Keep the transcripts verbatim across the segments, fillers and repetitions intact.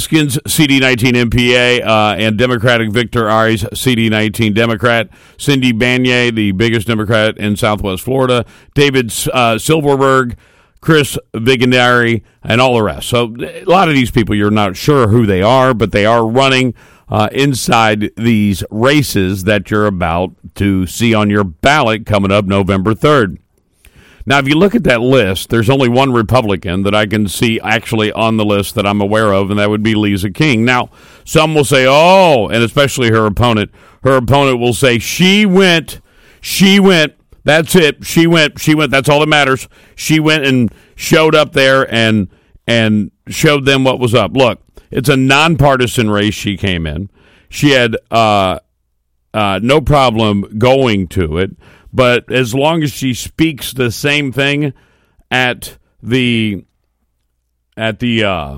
Skins C D nineteen M P A uh, and Democratic Victor Arias C D nineteen Democrat, Cindy Banyai, the biggest Democrat in Southwest Florida, David uh, Silverberg, Chris Viganari, and all the rest. So a lot of these people, you're not sure who they are, but they are running uh, inside these races that you're about to see on your ballot coming up November third. Now, if you look at that list, there's only one Republican that I can see actually on the list that I'm aware of, and that would be Lisa King. Now, some will say, oh, and especially her opponent, her opponent will say, she went, she went, that's it, she went, she went, that's all that matters. She went and showed up there and and showed them what was up. Look, it's a nonpartisan race she came in. She had uh, uh, no problem going to it. But as long as she speaks the same thing at the, at the, uh,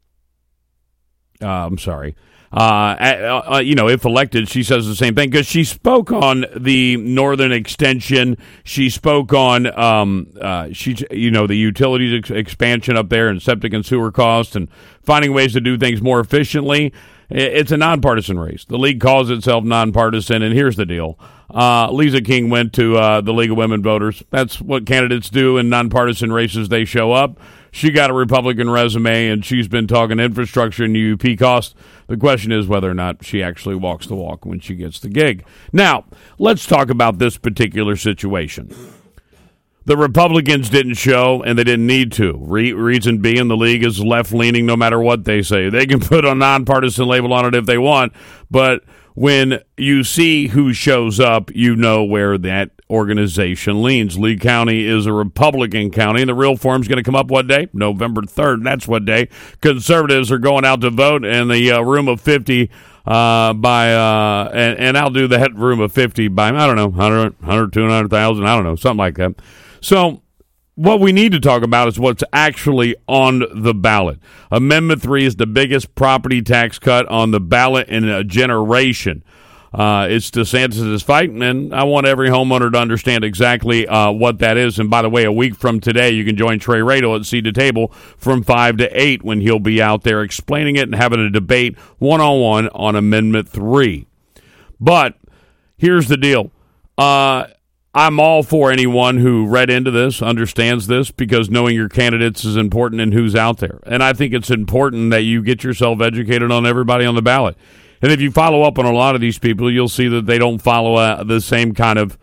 uh, I'm sorry, uh, at, uh, you know, if elected, she says the same thing because she spoke on the Northern Extension. She spoke on, um, uh, she, you know, the utilities ex- expansion up there and septic and sewer costs and finding ways to do things more efficiently. It's a nonpartisan race. The league calls itself nonpartisan, and here's the deal. Uh, Lisa King went to uh, the League of Women Voters. That's what candidates do in nonpartisan races. They show up. She got a Republican resume, and she's been talking infrastructure and U P costs. The question is whether or not she actually walks the walk when she gets the gig. Now, let's talk about this particular situation. The Republicans didn't show, and they didn't need to. Re- reason being, the league is left-leaning no matter what they say. They can put a nonpartisan label on it if they want, but when you see who shows up, you know where that organization leans. Lee County is a Republican county, and the real form's going to come up what day? November third. That's what day. Conservatives are going out to vote in the uh, room of fifty uh, by, uh, and, and I'll do that room of fifty by, I don't know, one hundred, one hundred, two hundred thousand, I don't know, something like that. So what we need to talk about is what's actually on the ballot. Amendment three is the biggest property tax cut on the ballot in a generation. Uh, it's DeSantis' fight, and I want every homeowner to understand exactly uh, what that is. And by the way, a week from today, you can join Trey Radel at Seat to Table from five to eight when he'll be out there explaining it and having a debate one-on-one on Amendment three. But here's the deal. Uh I'm all for anyone who read into this, understands this, because knowing your candidates is important and who's out there. And I think it's important that you get yourself educated on everybody on the ballot. And if you follow up on a lot of these people, you'll see that they don't follow uh, the same kind of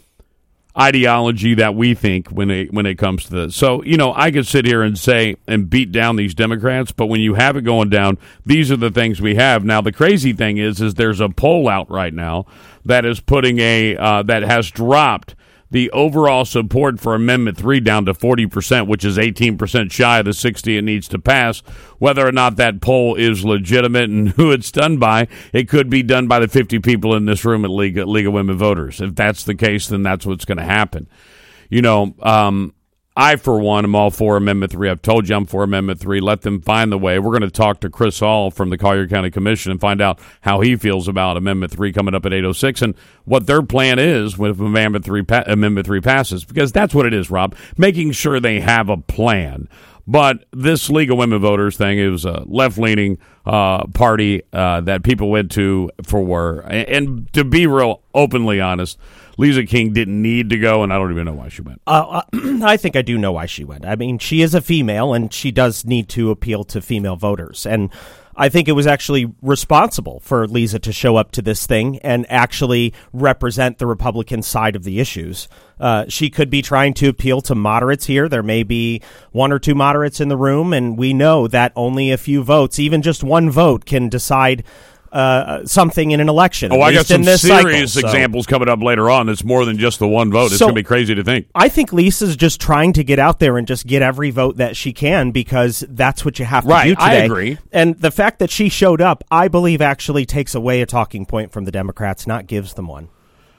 ideology that we think when it, when it comes to this. So, you know, I could sit here and say and beat down these Democrats, but when you have it going down, these are the things we have. Now, the crazy thing is, is there's a poll out right now that is putting a, uh, that has dropped the overall support for Amendment three down to forty percent, which is eighteen percent shy of the sixty it needs to pass. Whether or not that poll is legitimate and who it's done by, it could be done by the fifty people in this room at League, League of Women Voters. If that's the case, then that's what's going to happen. You know, um, I, for one, am all for Amendment three. I've told you I'm for Amendment three. Let them find the way. We're going to talk to Chris Hall from the Collier County Commission and find out how he feels about Amendment three coming up at eight oh six and what their plan is when Amendment three, pa- Amendment three passes, because that's what it is, Rob, making sure they have a plan. But this League of Women Voters thing is a left-leaning uh, party uh, that people went to for, and, and to be real openly honest, Lisa King didn't need to go, and I don't even know why she went. Uh, I think I do know why she went. I mean, she is a female, and she does need to appeal to female voters. And I think it was actually responsible for Lisa to show up to this thing and actually represent the Republican side of the issues. Uh, she could be trying to appeal to moderates here. There may be one or two moderates in the room, and we know that only a few votes, even just one vote, can decide Uh, something in an election. Oh, I got some serious cycle, so. examples coming up later on. It's more than just the one vote. It's so, going to be crazy to think. I think Lisa's just trying to get out there and just get every vote that she can, because that's what you have to right, do today. I agree. And the fact that she showed up, I believe, actually takes away a talking point from the Democrats, not gives them one.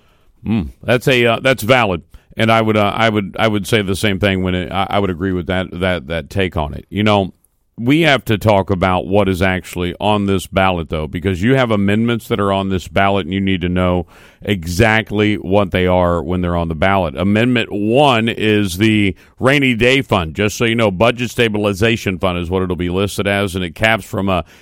Mm, that's a uh, that's valid, and I would uh, I would I would say the same thing when it, I, I would agree with that that that take on it. You know, we have to talk about what is actually on this ballot, though, because you have amendments that are on this ballot, and you need to know exactly what they are when they're on the ballot. Amendment one is the rainy day fund. Just so you know, budget stabilization fund is what it'll be listed as, and it caps from a